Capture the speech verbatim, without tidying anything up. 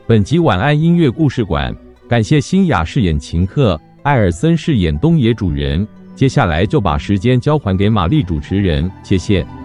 本集晚安音乐故事馆，感谢新雅饰演秦克，艾尔森饰演东野主人。接下来就把时间交还给玛丽主持人，谢谢。